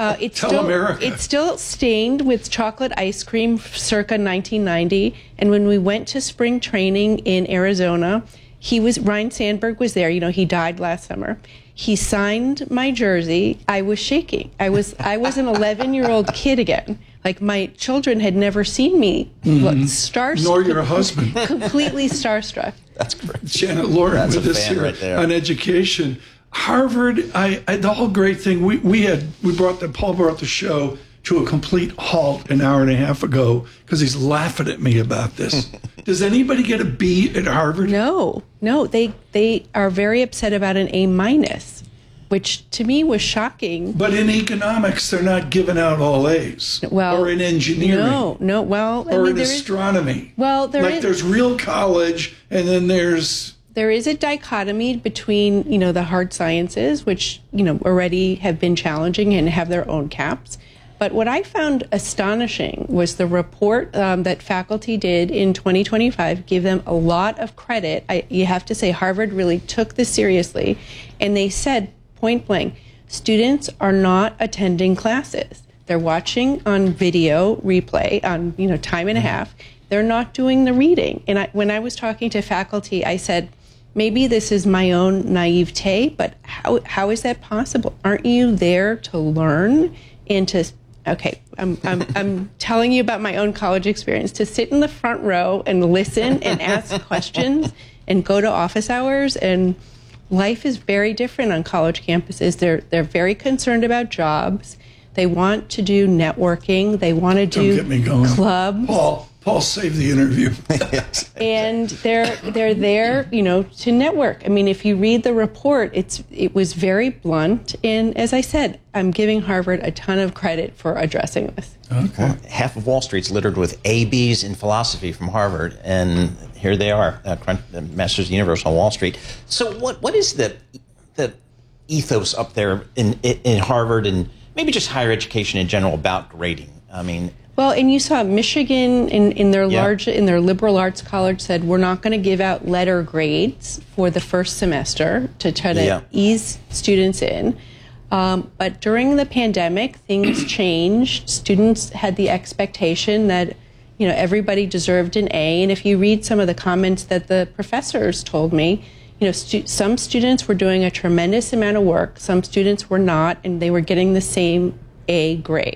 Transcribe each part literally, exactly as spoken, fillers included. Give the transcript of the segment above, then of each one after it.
Uh, it's Tell still, America. It's still stained with chocolate ice cream circa nineteen ninety. And when we went to spring training in Arizona, he was Ryan Sandberg was there. You know, he died last summer. He signed my jersey. I was shaking. I was I was an eleven-year-old kid again. Like, my children had never seen me mm-hmm. starstruck. Nor your husband. Completely starstruck. That's great. Janet Lauren That's with a us fan here right there. on education. Harvard, I, I the whole great thing. We we had we brought the Paul brought the show to a complete halt an hour and a half ago because he's laughing at me about this. Does anybody get a B at Harvard? No, no. They they are very upset about an A minus, which to me was shocking. But in economics, they're not giving out all A's. Well, or in engineering. No, no. Well, I or mean, in there astronomy. Is, well, there like is, there's real college, and then there's. There is a dichotomy between, you know, the hard sciences, which, you know, already have been challenging and have their own caps. But what I found astonishing was the report um, that faculty did in twenty twenty-five, give them a lot of credit. I, you have to say Harvard really took this seriously. And they said, point blank, students are not attending classes. They're watching on video replay on, you know, time and a half. They're not doing the reading. And I, when I was talking to faculty, I said, maybe this is my own naivete, but how how is that possible? Aren't you there to learn and to, okay, I'm, I'm, I'm telling you about my own college experience, to sit in the front row and listen and ask questions and go to office hours. And life is very different on college campuses. They're, they're very concerned about jobs. They want to do networking. They want to do Don't get me going. clubs. Paul. Paul, save the interview. And they're they're there, you know, to network. I mean, if you read the report, it's it was very blunt. And as I said, I'm giving Harvard a ton of credit for addressing this. Okay. Well, half of Wall Street's littered with A Bs in philosophy from Harvard, and here they are, uh, Masters of the Universe on Wall Street. So, what what is the the ethos up there in in Harvard and maybe just higher education in general about grading? I mean. Well, and you saw Michigan in, in their Yeah. large in their liberal arts college said we're not going to give out letter grades for the first semester to try to Yeah. ease students in. Um, but during the pandemic, things changed. Students had the expectation that, you know, everybody deserved an A. And if you read some of the comments that the professors told me, you know, stu- some students were doing a tremendous amount of work. Some students were not, and they were getting the same A grade.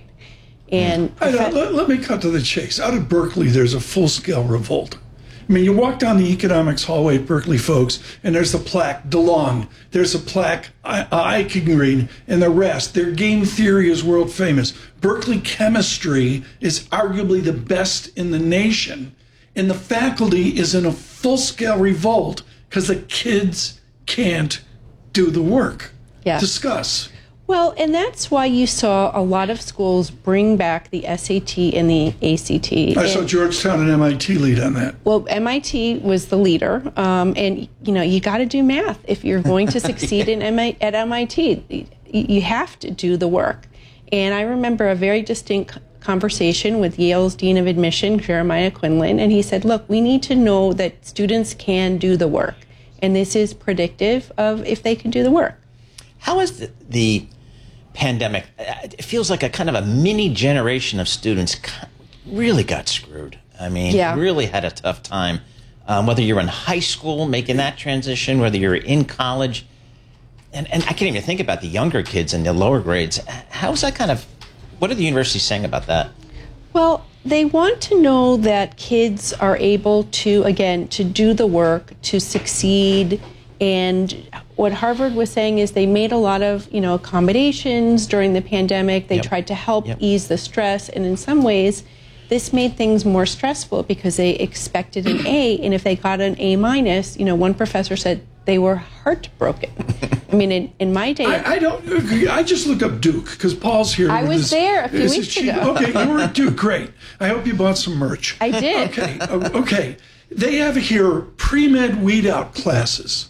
And I know, let, let me cut to the chase. Out of Berkeley, there's a full-scale revolt. I mean, you walk down the economics hallway at Berkeley, folks, and there's the plaque, DeLong. There's a plaque, I, I can read, and the rest. Their game theory is world famous. Berkeley chemistry is arguably the best in the nation. And the faculty is in a full-scale revolt because the kids can't do the work. Yeah. Discuss. Well, and that's why you saw a lot of schools bring back the S A T and the A C T. I and, saw Georgetown and M I T lead on that. Well, M I T was the leader, um, and you know you got to do math if you're going to succeed in M I, at M I T. You have to do the work. And I remember a very distinct conversation with Yale's Dean of Admission, Jeremiah Quinlan, and he said, "Look, we need to know that students can do the work, and this is predictive of if they can do the work." How is the, the pandemic, it feels like a kind of a mini generation of students really got screwed. I mean, Yeah. really had a tough time. Um, whether you're in high school making that transition, whether you're in college, and, and I can't even think about the younger kids in the lower grades. How's that kind of, what are the universities saying about that? Well, they want to know that kids are able to, again, to do the work, to succeed. And what Harvard was saying is they made a lot of, you know, accommodations during the pandemic. They Yep. tried to help Yep. ease the stress. And in some ways, this made things more stressful because they expected an A. And if they got an A minus, you know, one professor said they were heartbroken. I mean, in, in my day, I, I don't agree. I just looked up Duke because Paul's here. I with was his- there a few his weeks cheap- ago. Okay, you were at Duke. Great. I hope you bought some merch. I did. Okay. uh, Okay. They have here pre-med weed out classes.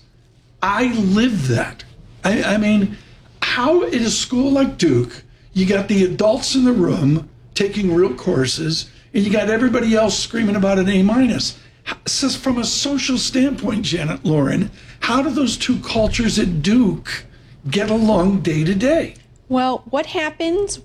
I live that. I, I mean, how in a school like Duke, you got the adults in the room taking real courses, and you got everybody else screaming about an A minus. So from a social standpoint, Janet Lauren, how do those two cultures at Duke get along day to day? well, what happens